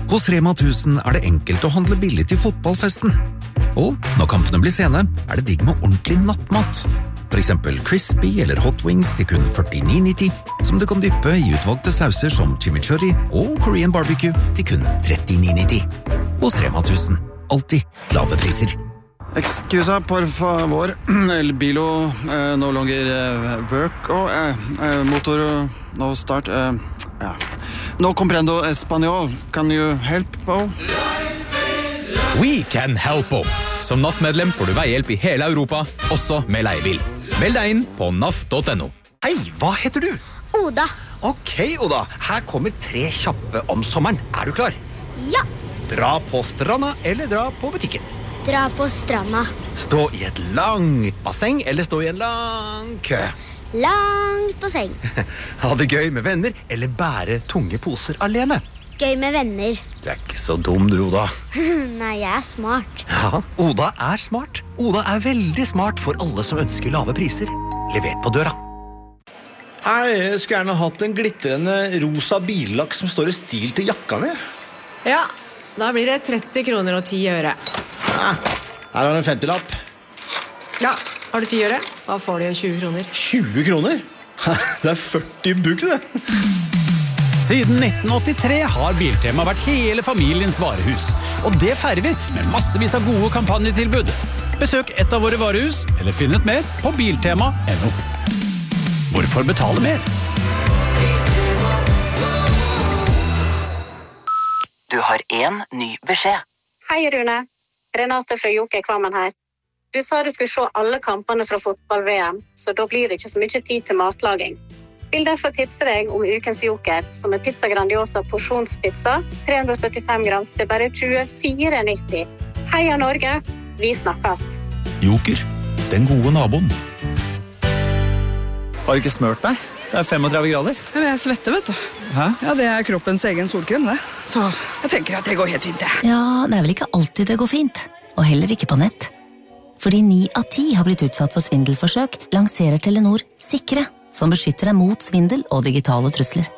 Hos Rema 1000 det enkelt å handle billig til fotballfesten. Og når kampene blir sene, det digg med ordentlig nattmat. For eksempel crispy eller hot wings til kun 49,90, som du kan dyppe i utvalgte sauser som chimichurri og Korean barbecue til kun 39,90. Hos Rema 1000. Alltid lave priser. Excusa, por favor. El bilo no longer work. Motor no start. No comprendo español. Can you help? We can help. Som NAF-medlem får du veihjelp i hele Europa, også med leiebil. Meld deg inn på naf.no. Hei, hva heter du? Oda. Ok, Oda. Her kommer 3 kjappe om sommeren. Du klar? Ja. Dra på stranda eller dra på butikken? Dra på stranda. Stå i et langt basseng eller stå i en lang kø? Langt basseng. Ha det gøy med venner eller bære tunge poser alene? Gøy med venner. Du ikke så dum, du, Oda. Nei, jeg smart. Ja, Oda smart. Oda veldig smart for alle som ønsker lave priser. Levert på døra. Hei, jeg skulle gjerne hatt en glittrende rosa billakk som står i stil til jakka mi. Ja, da blir det 30 kroner og 10 øre. Her har du en 50-lapp. Ja, har du 10 øre? Da får du 20 kroner. 20 kroner? Det 40 bukk, det. Siden 1983 har Biltema vært hele familiens varehus. Og det feirer vi med massevis av gode kampanjetilbud. Besøk et av våre varehus, eller finn ut mer på biltema.no. Hvorfor betale mer? Du har en ny beskjed. Hei, Rune. Renate fra Joker Kvammen her. Du sa du skulle se alle kampene fra fotball-VM, så da blir det ikke så mye tid til matlaging. Vil derfor tipse deg om ukens Joker, som Pizza Grandiosa porsjonspizza, 375 grams til bare 24,90. Heia Norge, vi snakkes. Joker, den gode naboen. Har du ikke smørt deg? Det 35 grader. Men jeg svetter, vet du. Hæ? Ja, det kroppens egen solkrem, det. Så jeg tenker at det går helt fint, det. Ja, det vel ikke alltid det går fint. Og heller ikke på nett. Fordi 9 av 10 har blitt utsatt for svindelforsøk, lanserer Telenor Sikre, som beskytter deg mot svindel og digitale trusler.